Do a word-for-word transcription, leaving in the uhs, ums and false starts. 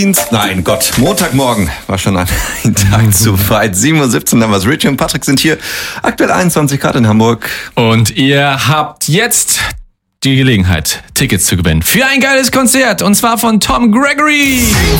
Nein, Gott, Montagmorgen war schon ein Tag zu weit. sieben Uhr siebzehn, dann was. Richie und Patrick sind hier. Aktuell einundzwanzig Grad in Hamburg. Und ihr habt jetzt die Gelegenheit, Tickets zu gewinnen für ein geiles Konzert. Und zwar von Tom Gregory.